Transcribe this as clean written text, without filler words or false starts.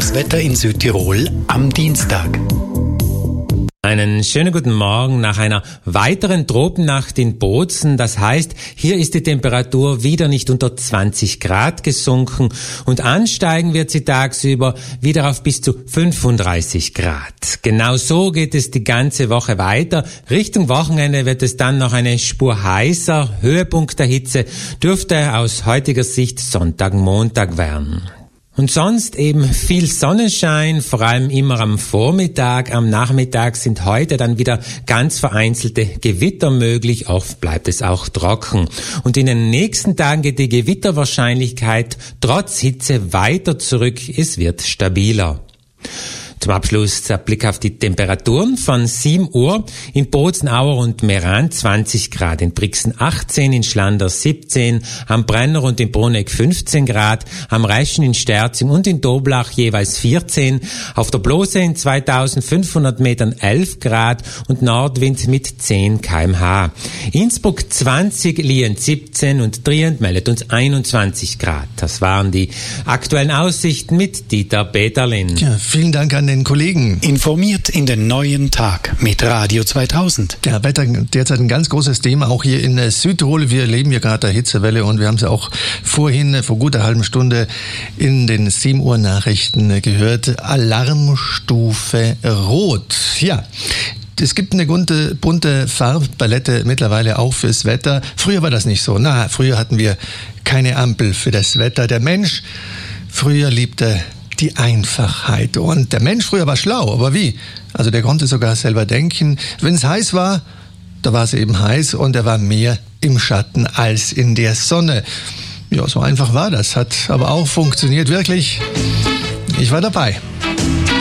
Das Wetter in Südtirol am Dienstag. Einen schönen guten Morgen nach einer weiteren Tropennacht in Bozen. Das heißt, hier ist die Temperatur wieder nicht unter 20 Grad gesunken und ansteigen wird sie tagsüber wieder auf bis zu 35 Grad. Genau so geht es die ganze Woche weiter. Richtung Wochenende wird es dann noch eine Spur heißer. Höhepunkt der Hitze dürfte aus heutiger Sicht Sonntag, Montag werden. Und sonst eben viel Sonnenschein, vor allem immer am Vormittag. Am Nachmittag sind heute dann wieder ganz vereinzelte Gewitter möglich. Oft bleibt es auch trocken. Und in den nächsten Tagen geht die Gewitterwahrscheinlichkeit trotz Hitze weiter zurück. Es wird stabiler. Zum Abschluss der Blick auf die Temperaturen von 7 Uhr. In Bozen, Auer und Meran 20 Grad, in Brixen 18, in Schlandern 17, am Brenner und in Bruneck 15 Grad, am Reischen in Sterzing und in Doblach jeweils 14, auf der Blose in 2500 Metern 11 Grad und Nordwind mit 10 kmh. Innsbruck 20, Lien 17 und Trient meldet uns 21 Grad. Das waren die aktuellen Aussichten mit Dieter Peterlin. Ja, vielen Dank an den Kollegen. Informiert in den neuen Tag mit Radio 2000. Ja, Wetter derzeit ein ganz großes Thema, auch hier in Südtirol. Wir erleben ja gerade eine Hitzewelle und wir haben es auch vorhin, vor gut einer halben Stunde, in den 7 Uhr Nachrichten gehört. Alarmstufe Rot. Ja. Es gibt eine bunte Farbpalette mittlerweile auch fürs Wetter. Früher war das nicht so. Früher hatten wir keine Ampel für das Wetter. Der Mensch früher liebte die Einfachheit. Und der Mensch früher war schlau, aber wie? Also der konnte sogar selber denken. Wenn es heiß war, da war es eben heiß und er war mehr im Schatten als in der Sonne. Ja, so einfach war das. Hat aber auch funktioniert, wirklich. Ich war dabei.